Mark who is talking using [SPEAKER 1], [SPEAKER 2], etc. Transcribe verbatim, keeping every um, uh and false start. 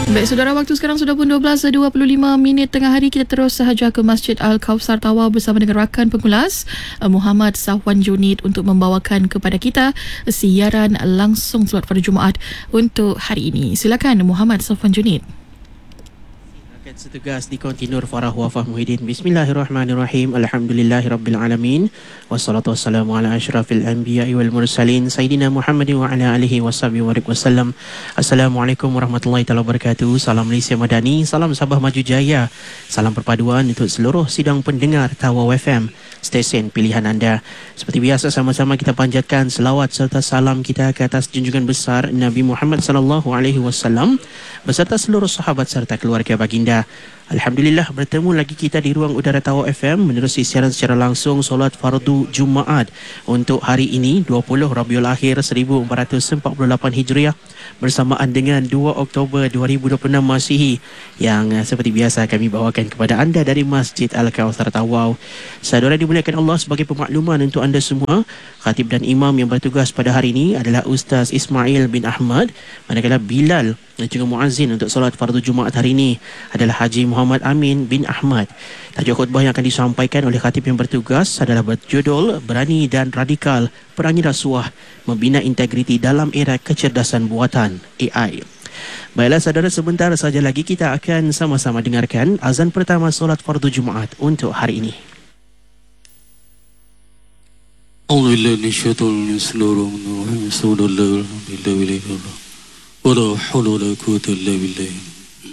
[SPEAKER 1] Baik, saudara, waktu sekarang sudah pun dua belas dua puluh lima minit tengah hari. Kita terus sahaja ke Masjid Al-Kausar Tawau bersama dengan rakan pengulas Muhammad Safwan Junid untuk membawakan kepada kita siaran langsung solat pada Jumaat untuk hari ini. Silakan Muhammad Safwan Junid.
[SPEAKER 2] Setugas di Kontinur Farah Wafah Muhyiddin. Bismillahirrahmanirrahim. Alhamdulillahirabbil wassalatu wassalamu ala asyrafil anbiya'i wal mursalin Sayyidina Muhammadin wa ala alihi washabihi wasallam. Assalamualaikum warahmatullahi taala wabarakatuh. Salam Malaysia Madani, salam Sabah Maju Jaya, salam perpaduan untuk seluruh sidang pendengar Tawau F M, stesen pilihan anda. Seperti biasa, sama-sama kita panjatkan selawat serta salam kita ke atas junjungan besar Nabi Muhammad sallallahu alaihi wasallam beserta seluruh sahabat serta keluarga baginda. Alhamdulillah, bertemu lagi kita di ruang udara Tawau F M menerusi siaran secara langsung solat fardu Jumaat untuk hari ini dua puluh Rabiul Akhir seribu empat ratus empat puluh lapan Hijriah bersamaan dengan dua Oktober dua ribu dua puluh enam Masihi, yang uh, seperti biasa kami bawakan kepada anda dari Masjid Al-Kausar Tawau. Saudara dimuliakan Allah, sebagai pemakluman untuk anda semua, khatib dan imam yang bertugas pada hari ini adalah Ustaz Ismail bin Ahmad, manakala Bilal dan juga muazzin untuk solat fardu Jumaat hari ini adalah Haji Muhammad Amin bin Ahmad. Tajuk khutbah yang akan disampaikan oleh khatib yang bertugas adalah berjudul Berani dan Radikal Perangi Rasuah Membina Integriti dalam Era Kecerdasan Buatan A I. Baiklah saudara, sebentar saja lagi kita akan sama-sama dengarkan azan pertama solat fardu Jumaat untuk hari ini.
[SPEAKER 3] Alhamdulillah, wala hawla wala quwwata illa billah.